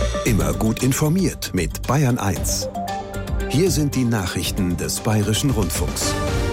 Immer gut informiert mit Bayern 1. Hier sind die Nachrichten des Bayerischen Rundfunks.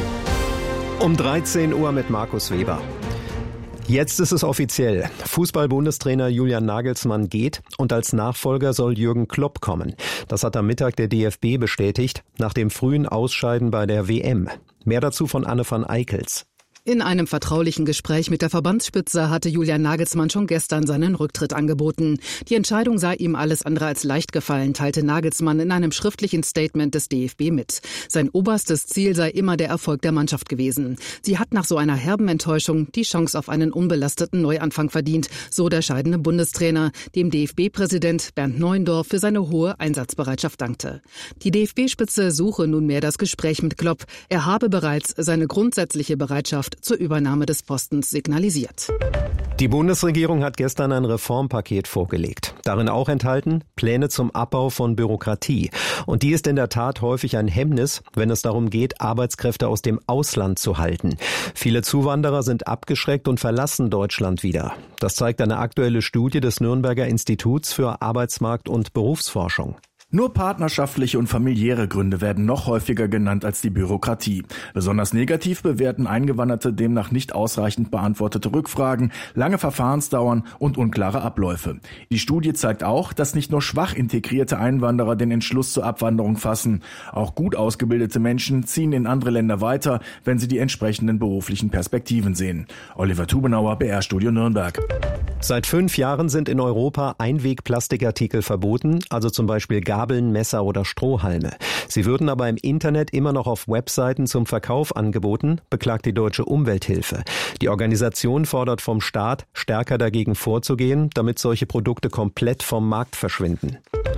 Um 13 Uhr mit Markus Weber. Jetzt ist es offiziell. Fußball-Bundestrainer Julian Nagelsmann geht und als Nachfolger soll Jürgen Klopp kommen. Das hat am Mittag der DFB bestätigt, nach dem frühen Ausscheiden bei der WM. Mehr dazu von Anne van Eickels. In einem vertraulichen Gespräch mit der Verbandsspitze hatte Julian Nagelsmann schon gestern seinen Rücktritt angeboten. Die Entscheidung sei ihm alles andere als leicht gefallen, teilte Nagelsmann in einem schriftlichen Statement des DFB mit. Sein oberstes Ziel sei immer der Erfolg der Mannschaft gewesen. Sie hat nach so einer herben Enttäuschung die Chance auf einen unbelasteten Neuanfang verdient, so der scheidende Bundestrainer, dem DFB-Präsident Bernd Neuendorf für seine hohe Einsatzbereitschaft dankte. Die DFB-Spitze suche nunmehr das Gespräch mit Klopp. Er habe bereits seine grundsätzliche Bereitschaft zur Übernahme des Postens signalisiert. Die Bundesregierung hat gestern ein Reformpaket vorgelegt. Darin auch enthalten Pläne zum Abbau von Bürokratie. Und die ist in der Tat häufig ein Hemmnis, wenn es darum geht, Arbeitskräfte aus dem Ausland zu halten. Viele Zuwanderer sind abgeschreckt und verlassen Deutschland wieder. Das zeigt eine aktuelle Studie des Nürnberger Instituts für Arbeitsmarkt- und Berufsforschung. Nur partnerschaftliche und familiäre Gründe werden noch häufiger genannt als die Bürokratie. Besonders negativ bewerten Eingewanderte demnach nicht ausreichend beantwortete Rückfragen, lange Verfahrensdauern und unklare Abläufe. Die Studie zeigt auch, dass nicht nur schwach integrierte Einwanderer den Entschluss zur Abwanderung fassen. Auch gut ausgebildete Menschen ziehen in andere Länder weiter, wenn sie die entsprechenden beruflichen Perspektiven sehen. Oliver Tubenauer, BR-Studio Nürnberg. Seit 5 Jahren sind in Europa Einwegplastikartikel verboten, also zum Beispiel Gabeln, Messer oder Strohhalme. Sie würden aber im Internet immer noch auf Webseiten zum Verkauf angeboten, beklagt die Deutsche Umwelthilfe. Die Organisation fordert vom Staat, stärker dagegen vorzugehen, damit solche Produkte komplett vom Markt verschwinden.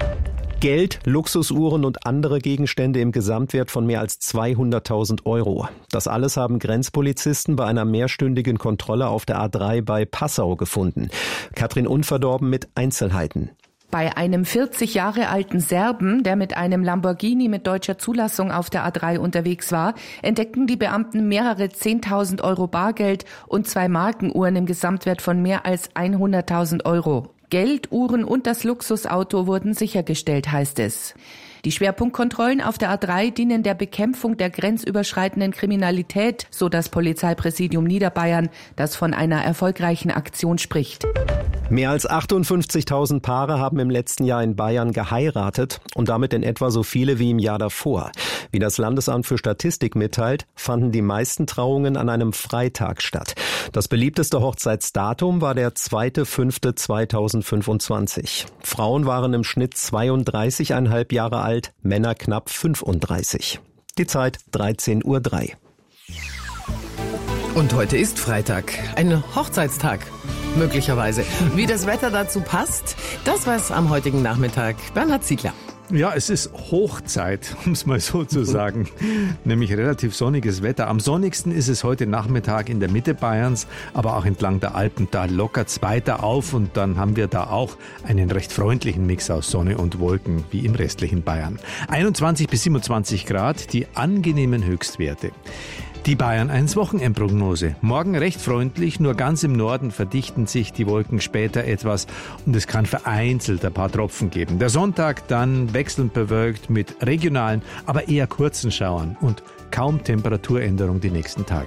Geld, Luxusuhren und andere Gegenstände im Gesamtwert von mehr als 200.000 Euro. Das alles haben Grenzpolizisten bei einer mehrstündigen Kontrolle auf der A3 bei Passau gefunden. Katrin Unverdorben mit Einzelheiten. Bei einem 40 Jahre alten Serben, der mit einem Lamborghini mit deutscher Zulassung auf der A3 unterwegs war, entdeckten die Beamten mehrere 10.000 Euro Bargeld und 2 Markenuhren im Gesamtwert von mehr als 100.000 Euro. Geld, Uhren und das Luxusauto wurden sichergestellt, heißt es. Die Schwerpunktkontrollen auf der A3 dienen der Bekämpfung der grenzüberschreitenden Kriminalität, so das Polizeipräsidium Niederbayern, das von einer erfolgreichen Aktion spricht. Mehr als 58.000 Paare haben im letzten Jahr in Bayern geheiratet und damit in etwa so viele wie im Jahr davor. Wie das Landesamt für Statistik mitteilt, fanden die meisten Trauungen an einem Freitag statt. Das beliebteste Hochzeitsdatum war der 2.5.2025. Frauen waren im Schnitt 32,5 Jahre alt, Männer knapp 35. Die Zeit 13:03 Uhr. Und heute ist Freitag, ein Hochzeitstag, möglicherweise. Wie das Wetter dazu passt, das weiß am heutigen Nachmittag Bernhard Ziegler. Ja, es ist Hochzeit, um es mal so zu sagen, nämlich relativ sonniges Wetter. Am sonnigsten ist es heute Nachmittag in der Mitte Bayerns, aber auch entlang der Alpen. Da lockert's weiter auf und dann haben wir da auch einen recht freundlichen Mix aus Sonne und Wolken, wie im restlichen Bayern. 21 bis 27 Grad, die angenehmen Höchstwerte. Die Bayern 1 Wochenendprognose. Morgen recht freundlich, nur ganz im Norden verdichten sich die Wolken später etwas und es kann vereinzelt ein paar Tropfen geben. Der Sonntag dann wechselnd bewölkt mit regionalen, aber eher kurzen Schauern und kaum Temperaturänderung die nächsten Tage.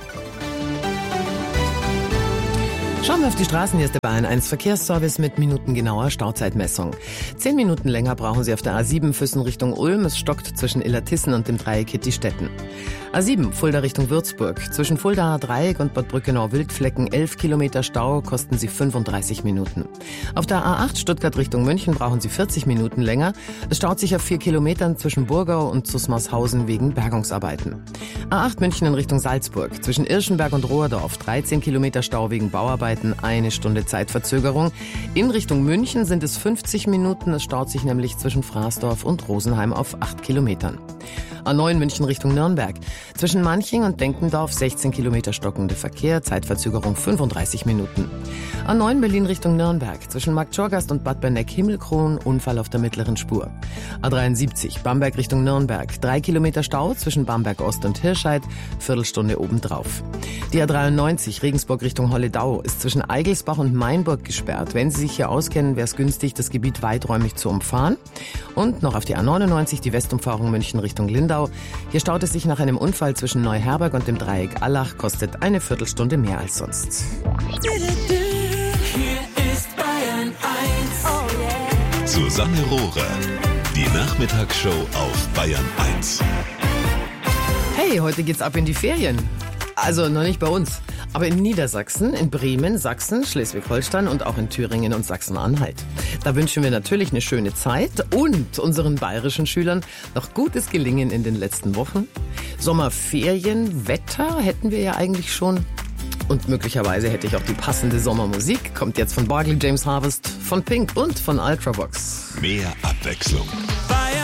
Schauen wir auf die Straßen. Hier ist der Bayern 1 Verkehrsservice mit minutengenauer Stauzeitmessung. 10 Minuten länger brauchen Sie auf der A7 Füssen Richtung Ulm. Es stockt zwischen Illertissen und dem Dreieck Hitti-Stetten. A7 Fulda Richtung Würzburg. Zwischen Fuldaer Dreieck und Bad Brückenau-Wildflecken 11 Kilometer Stau, kosten Sie 35 Minuten. Auf der A8 Stuttgart Richtung München brauchen Sie 40 Minuten länger. Es staut sich auf 4 Kilometern zwischen Burgau und Zusmarshausen wegen Bergungsarbeiten. A8 München in Richtung Salzburg. Zwischen Irschenberg und Rohrdorf 13 Kilometer Stau wegen Bauarbeiten, 1 Stunde Zeitverzögerung. In Richtung München sind es 50 Minuten. Es staut sich nämlich zwischen Fraßdorf und Rosenheim auf 8 Kilometern. A9 München Richtung Nürnberg. Zwischen Manching und Denkendorf 16 Kilometer stockende Verkehr, Zeitverzögerung 35 Minuten. A9 Berlin Richtung Nürnberg. Zwischen Marktschorgast und Bad Berneck-Himmelkron Unfall auf der mittleren Spur. A73 Bamberg Richtung Nürnberg. 3 Kilometer Stau zwischen Bamberg Ost und Hirscheid, Viertelstunde obendrauf. Die A93 Regensburg Richtung Holledau ist zwischen Eigelsbach und Mainburg gesperrt. Wenn Sie sich hier auskennen, wäre es günstig, das Gebiet weiträumig zu umfahren. Und noch auf die A99 die Westumfahrung München Richtung Lindau. Hier staut es sich nach einem Unfall zwischen Neuherberg und dem Dreieck Allach, kostet eine Viertelstunde mehr als sonst. Hier ist Bayern 1. Susanne Rohrer, die Nachmittagsshow auf Bayern 1. Hey, heute geht's ab in die Ferien. Also noch nicht bei uns, aber in Niedersachsen, in Bremen, Sachsen, Schleswig-Holstein und auch in Thüringen und Sachsen-Anhalt. Da wünschen wir natürlich eine schöne Zeit und unseren bayerischen Schülern noch gutes Gelingen in den letzten Wochen. Sommerferien, Wetter hätten wir ja eigentlich schon. Und möglicherweise hätte ich auch die passende Sommermusik. Kommt jetzt von Barclay James Harvest, von Pink und von Ultravox. Mehr Abwechslung.